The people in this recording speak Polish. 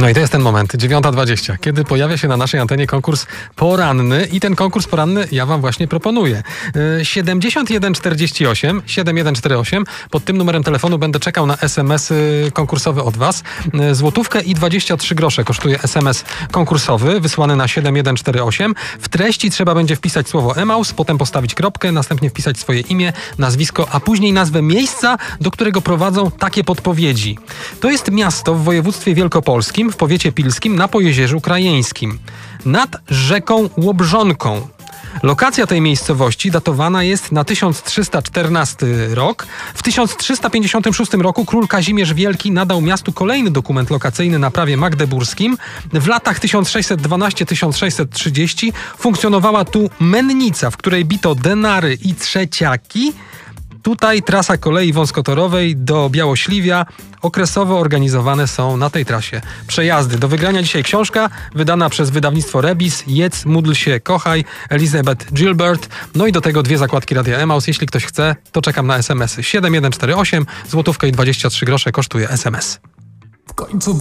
No i to jest ten moment, 9:20, kiedy pojawia się na naszej antenie konkurs poranny i ten konkurs poranny ja wam właśnie proponuję. 7148, 7148, pod tym numerem telefonu będę czekał na SMS-y konkursowe od was. Złotówkę i 23 grosze kosztuje SMS konkursowy, wysłany na 7148. W treści trzeba będzie wpisać słowo Emaus, potem postawić kropkę, następnie wpisać swoje imię, nazwisko, a później nazwę miejsca, do którego prowadzą takie podpowiedzi. To jest miasto w województwie wielkopolskim, w powiecie pilskim, na Pojezierzu Krajeńskim, nad rzeką Łobrzonką. Lokacja tej miejscowości datowana jest na 1314 rok. W 1356 roku król Kazimierz Wielki nadał miastu kolejny dokument lokacyjny na prawie magdeburskim. W latach 1612-1630 funkcjonowała tu mennica, w której bito denary i trzeciaki. Tutaj trasa kolei wąskotorowej do Białośliwia. Okresowo organizowane są na tej trasie przejazdy. Do wygrania dzisiaj książka wydana przez wydawnictwo Rebis. Jedz, módl się, kochaj. Elizabeth Gilbert. No i do tego 2 zakładki Radia Emaus. Jeśli ktoś chce, to czekam na SMS-y. 7148, złotówkę i 23 grosze kosztuje SMS. W końcu